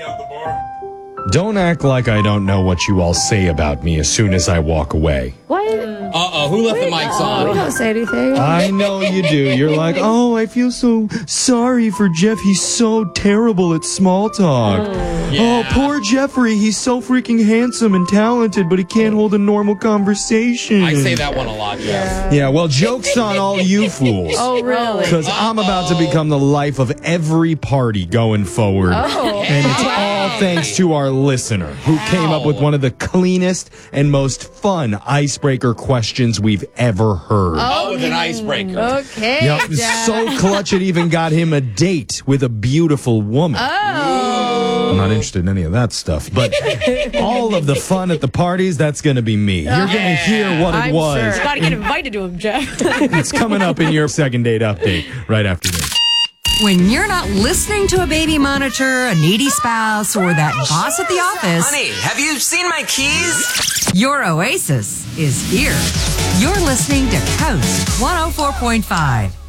out the bar. Don't act like I don't know what you all say about me as soon as I walk away. What? Uh-oh, who left the mics on? We don't say anything. I know you do. You're like, oh, I feel so sorry for Jeff. He's so terrible at small talk. Yeah. Oh, poor Jeffrey. He's so freaking handsome and talented, but he can't hold a normal conversation. I say that one a lot, Jeff. Yeah, well, joke's on all you fools. Oh, really? Because I'm about to become the life of every party going forward. And it's all thanks to our listener who came up with one of the cleanest and most fun icebreaker questions we've ever heard. Oh, with an icebreaker. Okay. Yep, so clutch it even got him a date with a beautiful woman. I'm not interested in any of that stuff, but all of the fun at the parties, that's going to be me. You're going to hear what it was. Sure. Got to get invited to him, Jeff. It's coming up in your second date update right after this. When you're not listening to a baby monitor, a needy spouse, or that boss at the office, Honey, have you seen my keys? your oasis is here. You're listening to Coast 104.5.